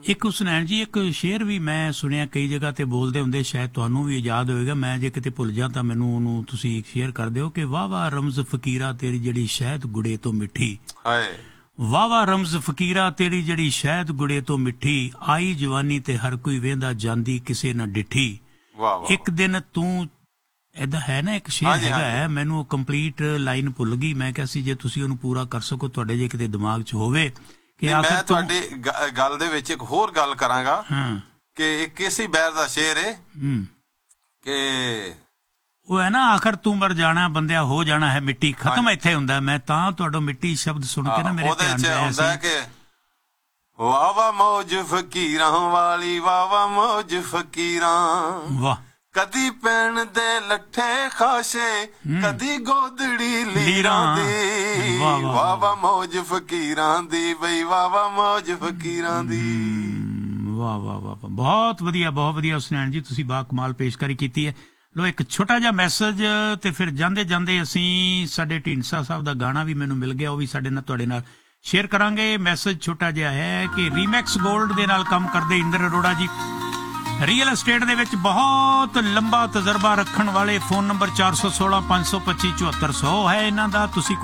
ਇੱਕ ਹੁਸਨੈਨ ਜੀ ਇੱਕ ਸ਼ੇਰ ਵੀ ਮੈਂ ਸੁਣਿਆ ਕਈ ਜਗ੍ਹਾ ਤੇ ਬੋਲਦੇ ਹੁੰਦੇ, ਸ਼ਾਇਦ ਤੁਹਾਨੂੰ ਵੀ ਯਾਦ ਹੋਵੇਗਾ, ਮੈਂ ਜੇ ਕਿਤੇ ਭੁੱਲ ਜਾ ਤਾਂ ਮੈਨੂੰ ਉਹਨੂੰ ਤੁਸੀਂ ਸ਼ੇਅਰ ਕਰ ਦਿਓ ਕਿ ਵਾਹ ਵਾਹ ਰਮਜ਼ ਫਕੀਰਾ ਤੇਰੀ ਜਿਹੜੀ ਸ਼ਹਿਦ ਗੁੜੇ ਤੋਂ ਮਿੱਠੀ, ਵਾਹ ਵਾਹ ਰਮਜ਼ ਫਕੀਰਾ ਤੇਰੀ ਜਿਹੜੀ ਸ਼ਹਿਦ ਗੁੜੇ ਤੋਂ ਮਿੱਠੀ, ਆਈ ਜਵਾਨੀ ਤੇ ਹਰ ਕੋਈ ਵੇਂਦਾ ਜਾਂਦੀ ਕਿਸੇ ਨਾ ਡਿੱਠੀ, ਇੱਕ ਦਿਨ ਤੂੰ ਏਦਾਂ ਹੈ ਨਾ ਇੱਕ ਸ਼ੇਰ ਹੈਗਾ ਹੈ, ਮੈਨੂੰ ਉਹ ਕੰਪਲੀਟ ਲਾਈਨ ਭੁੱਲ ਗਈ, ਮੈਂ ਕਿਹਾ ਸੀ ਜੇ ਤੁਸੀਂ ਉਹਨੂੰ ਪੂਰਾ ਕਰ ਸਕੋ ਤੁਹਾਡੇ ਜੇ ਕਿਤੇ ਦਿਮਾਗ 'ਚ ਹੋਵੇ। ਮੈਂ ਤੁਹਾਡੀ ਗੱਲ ਦੇ ਵਿੱਚ ਇੱਕ ਹੋਰ ਗੱਲ ਕਰਾਂਗਾ ਕਿ ਕਿਸੇ ਬੈਰ ਦਾ ਸ਼ੇਰ ਹੈ ਕਿ ਉਹ ਹੈ ਨਾ ਆਖਰ ਤੂੰ ਮਰ ਜਾਣਾ ਬੰਦਿਆ ਹੋ ਜਾਣਾ ਹੈ ਮਿੱਟੀ, ਖਤਮ ਇੱਥੇ ਹੁੰਦਾ। ਮੈਂ ਤਾਂ ਤੁਹਾਡਾ ਮਿੱਟੀ ਸ਼ਬਦ ਸੁਣ ਕੇ ਨਾ ਮੇਰੇ ਧਿਆਨ 'ਚ ਆਇਆ ਸੀ ਕਿ ਵਾਹ ਵਾਹ ਮੌਜ ਫਕੀਰਾਂ ਵਾਲੀ, ਵਾਹ ਵਾਹ ਮੌਜ ਫਕੀਰਾਂ, ਵਾਹ ਕਦੀ ਪੈਣ ਦੇ ਲੱਠੇ ਖਾਸ਼ੇ, ਕਦੀ ਗੋਦੜੀ ਲੀਰਾਂ ਦੀ, ਵਾਹ ਵਾਹ ਮੌਜ ਫਕੀਰਾਂ ਦੀ ਬਈ, ਵਾਹ ਵਾਹ ਮੌਜ ਫਕੀਰਾਂ ਦੀ। ਵਾਹ ਵਾਹ ਵਾਹ, ਬਹੁਤ ਵਧੀਆ ਬਹੁਤ ਵਧੀਆ ਹੁਸਨੈਨ ਜੀ, ਤੁਸੀਂ ਬਾ ਕਮਾਲ ਪੇਸ਼ਕਾਰੀ ਕੀਤੀ ਹੈ। ਲੋ ਇੱਕ ਛੋਟਾ ਜਿਹਾ ਮੈਸੇਜ ਤੇ ਫਿਰ ਜਾਂਦੇ ਜਾਂਦੇ ਅਸੀਂ ਸਾਡੇ ਢੀਂਡਸਾ ਸਾਹਿਬ ਦਾ ਗਾਣਾ ਵੀ ਮੈਨੂੰ ਮਿਲ ਗਿਆ, ਉਹ ਵੀ ਸਾਡੇ ਨਾਲ ਤੁਹਾਡੇ ਨਾਲ ਸ਼ੇਅਰ ਕਰਾਂਗੇ। ਮੈਸੇਜ ਛੋਟਾ ਜਿਹਾ ਹੈ ਕਿ ਰੀਮੈਕਸ ਗੋਲਡ ਦੇ ਨਾਲ ਕੰਮ ਕਰਦੇ ਇੰਦਰ ਅਰੋੜਾ ਜੀ, ਰੀਅਲ ਐਸਟੇਟ ਦੇ ਵਿੱਚ ਬਹੁਤ ਲੰਬਾ ਤਜਰਬਾ ਰੱਖਣ ਵਾਲੇ, ਫੋਨ ਨੰਬਰ 416 525 7400 ਹੈ ਇਹਨਾਂ ਦਾ। ਤੁਸੀਂ